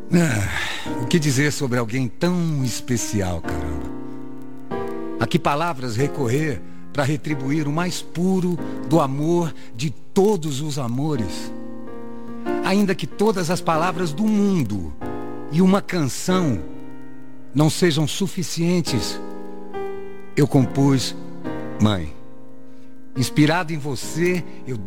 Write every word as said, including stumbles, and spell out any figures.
Ah, o que dizer sobre alguém tão especial, caramba? A que palavras recorrer para retribuir o mais puro do amor de todos os amores? Ainda que todas as palavras do mundo e uma canção não sejam suficientes, eu compus Mãe. Inspirado em você, eu